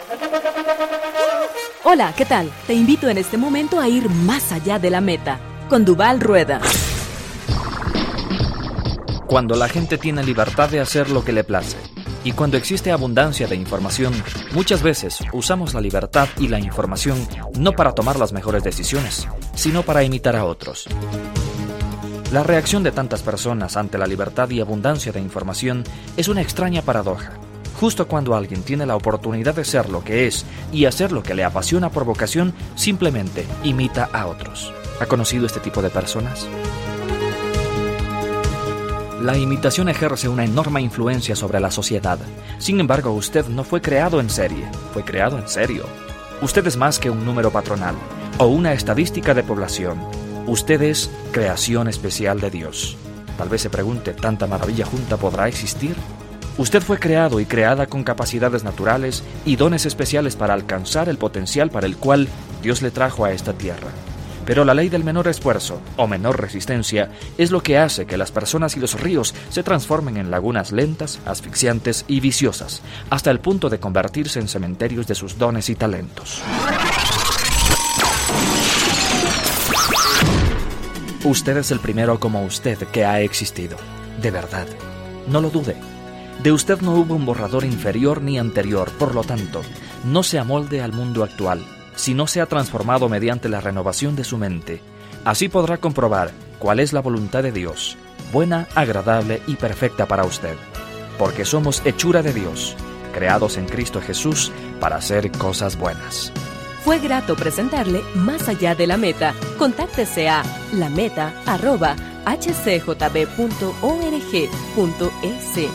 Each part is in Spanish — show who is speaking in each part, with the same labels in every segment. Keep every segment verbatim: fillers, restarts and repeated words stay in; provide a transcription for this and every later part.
Speaker 1: Hola, ¿qué tal? Te invito en este momento a ir más allá de la meta, con Duval Rueda.
Speaker 2: Cuando la gente tiene libertad de hacer lo que le place, y cuando existe abundancia de información, muchas veces usamos la libertad y la información no para tomar las mejores decisiones, sino para imitar a otros. La reacción de tantas personas ante la libertad y abundancia de información es una extraña paradoja. Justo cuando alguien tiene la oportunidad de ser lo que es y hacer lo que le apasiona por vocación, simplemente imita a otros. ¿Ha conocido este tipo de personas? La imitación ejerce una enorme influencia sobre la sociedad. Sin embargo, usted no fue creado en serie, fue creado en serio. Usted es más que un número patronal o una estadística de población. Usted es creación especial de Dios. Tal vez se pregunte, ¿tanta maravilla junta podrá existir? Usted fue creado y creada con capacidades naturales y dones especiales para alcanzar el potencial para el cual Dios le trajo a esta tierra. Pero la ley del menor esfuerzo o menor resistencia es lo que hace que las personas y los ríos se transformen en lagunas lentas, asfixiantes y viciosas, hasta el punto de convertirse en cementerios de sus dones y talentos. Usted es el primero como usted que ha existido, de verdad. No lo dude. De usted no hubo un borrador inferior ni anterior, por lo tanto, no se amolde al mundo actual, sino se ha transformado mediante la renovación de su mente. Así podrá comprobar cuál es la voluntad de Dios, buena, agradable y perfecta para usted. Porque somos hechura de Dios, creados en Cristo Jesús para hacer cosas buenas.
Speaker 1: Fue grato presentarle Más allá de la meta. Contáctese a lameta arroba h c j b punto org punto e s.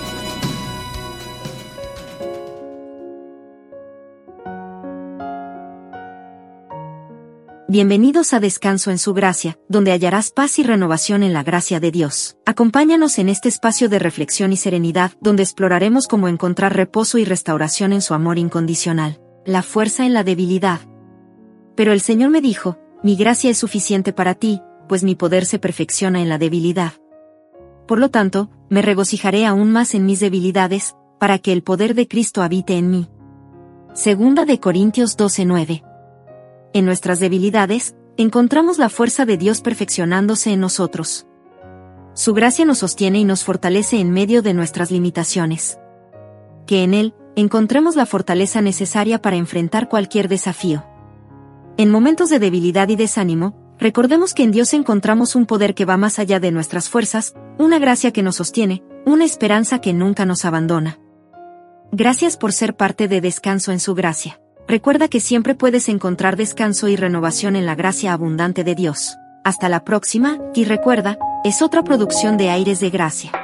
Speaker 3: Bienvenidos a Descanso en su Gracia, donde hallarás paz y renovación en la gracia de Dios. Acompáñanos en este espacio de reflexión y serenidad, donde exploraremos cómo encontrar reposo y restauración en su amor incondicional. La fuerza en la debilidad. Pero el Señor me dijo, mi gracia es suficiente para ti, pues mi poder se perfecciona en la debilidad. Por lo tanto, me regocijaré aún más en mis debilidades, para que el poder de Cristo habite en mí. Segunda de Corintios doce nueve. En nuestras debilidades, encontramos la fuerza de Dios perfeccionándose en nosotros. Su gracia nos sostiene y nos fortalece en medio de nuestras limitaciones. Que en Él, encontremos la fortaleza necesaria para enfrentar cualquier desafío. En momentos de debilidad y desánimo, recordemos que en Dios encontramos un poder que va más allá de nuestras fuerzas, una gracia que nos sostiene, una esperanza que nunca nos abandona. Gracias por ser parte de Descanso en su Gracia. Recuerda que siempre puedes encontrar descanso y renovación en la gracia abundante de Dios. Hasta la próxima, y recuerda, es otra producción de Aires de Gracia.